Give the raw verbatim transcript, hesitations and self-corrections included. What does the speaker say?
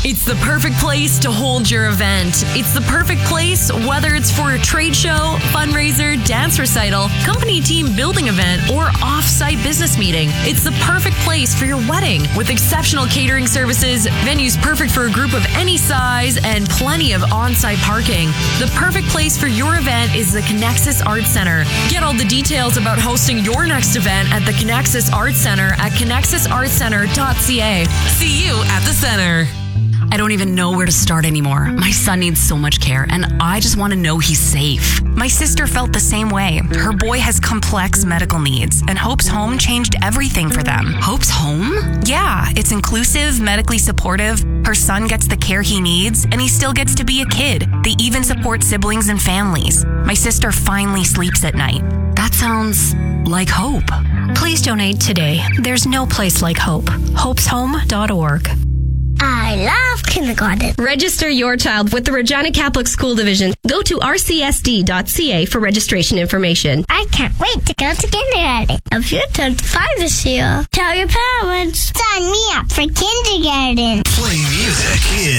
It's the perfect place to hold your event. It's the perfect place whether it's for a trade show, fundraiser, dance recital, company team building event, or off-site business meeting. It's the perfect place for your wedding with exceptional catering services, venues perfect for a group of any size, and plenty of on-site parking. The perfect place for your event is the Connexus Arts Center. Get all the details about hosting your next event at the Connexus Arts Center at connexus arts center dot c a. See you at the center. I don't even know where to start anymore. My son needs so much care, and I just want to know he's safe. My sister felt the same way. Her boy has complex medical needs, and Hope's Home changed everything for them. Hope's Home? Yeah, it's inclusive, medically supportive. Her son gets the care he needs, and he still gets to be a kid. They even support siblings and families. My sister finally sleeps at night. That sounds like hope. Please donate today. There's no place like hope. hopes home dot org. I love kindergarten. Register your child with the Regina Catholic School Division. Go to r c s d dot c a for registration information. I can't wait to go to kindergarten. If you're twenty-five this year, tell your parents. Sign me up for kindergarten. Play music is